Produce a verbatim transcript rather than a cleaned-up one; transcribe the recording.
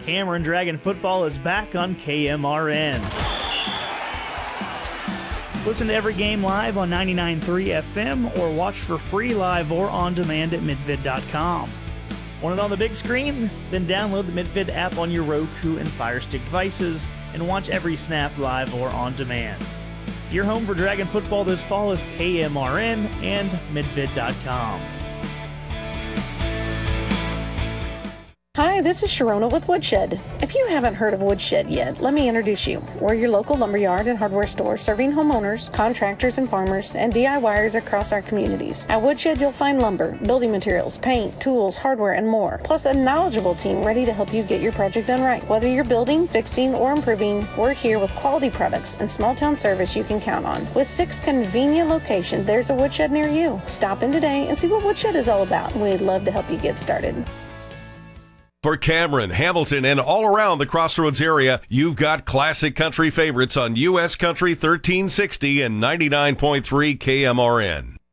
Cameron Dragon Football is back on K M R N. Listen to every game live on ninety-nine point three F M or watch for free live or on demand at midvid dot com. Want it on the big screen? Then download the Midvid app on your Roku and Fire Stick devices and watch every snap live or on demand. Your home for Dragon Football this fall is K M R N and midvid dot com. Hi, this is Sharona with Woodshed. If you haven't heard of Woodshed yet, let me introduce you. We're your local lumberyard and hardware store serving homeowners, contractors and farmers, and DIYers across our communities. At Woodshed, you'll find lumber, building materials, paint, tools, hardware, and more. Plus a knowledgeable team ready to help you get your project done right. Whether you're building, fixing, or improving, we're here with quality products and small town service you can count on. With six convenient locations, there's a Woodshed near you. Stop in today and see what Woodshed is all about. We'd love to help you get started. For Cameron, Hamilton, and all around the Crossroads area, you've got classic country favorites on U S Country thirteen sixty and ninety-nine point three K M R N.